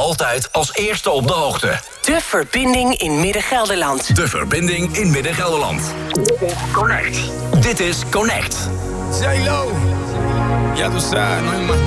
altijd als eerste op de hoogte. De verbinding in Midden-Gelderland. De verbinding in Midden-Gelderland. Connect. Dit is Connect. J-Lo. Ya tú sabes, no hay más.